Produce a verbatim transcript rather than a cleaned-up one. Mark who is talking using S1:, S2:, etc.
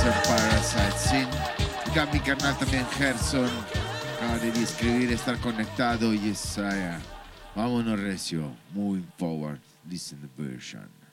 S1: Gerson Parasite Sin. Y a mi canal también Gerson. Acaba de escribir, estar conectado. Y es, uh, vámonos recio. Moving forward. Listen the version.